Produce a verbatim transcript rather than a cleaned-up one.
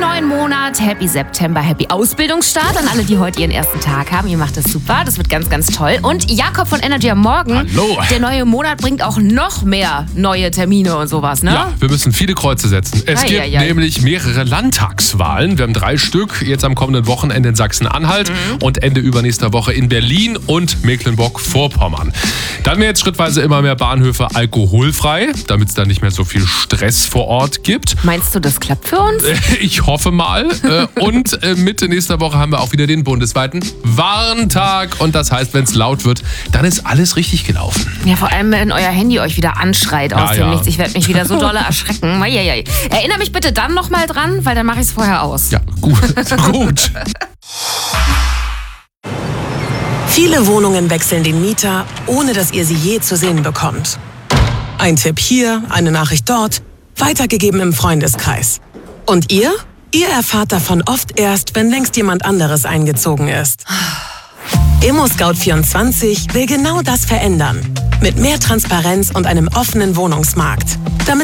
neuen Monat, Happy September, Happy Ausbildungsstart an alle, die heute ihren ersten Tag haben. Ihr macht es super, das wird ganz, ganz toll. Und Jakob von Energy am Morgen. Hallo. Der neue Monat bringt auch noch mehr neue Termine und sowas, ne? Ja, wir müssen viele Kreuze setzen. Es Ei, gibt ei, ei. nämlich mehrere Landtagswahlen. Wir haben drei Stück, jetzt am kommenden Wochenende in Sachsen-Anhalt Mhm. und Ende übernächster Woche in Berlin und Mecklenburg-Vorpommern. Dann werden jetzt schrittweise immer mehr Bahnhöfe alkoholfrei, damit es da nicht mehr so viel Stress vor Ort gibt. Meinst du, das klappt für uns? Ich hoffe mal. Und Mitte nächster Woche haben wir auch wieder den bundesweiten Warntag. Und das heißt, wenn es laut wird, dann ist alles richtig gelaufen. Ja, vor allem, wenn euer Handy euch wieder anschreit aus Ja, dem ja. Nichts. Ich werde mich wieder so dolle erschrecken. Meieiei. Erinnere mich bitte dann nochmal dran, weil dann mache ich es vorher aus. Ja, gut. gut. Viele Wohnungen wechseln den Mieter, ohne dass ihr sie je zu sehen bekommt. Ein Tipp hier, eine Nachricht dort, weitergegeben im Freundeskreis. Und ihr? Ihr erfahrt davon oft erst, wenn längst jemand anderes eingezogen ist. ImmoScout vierundzwanzig will genau das verändern. Mit mehr Transparenz und einem offenen Wohnungsmarkt. Damit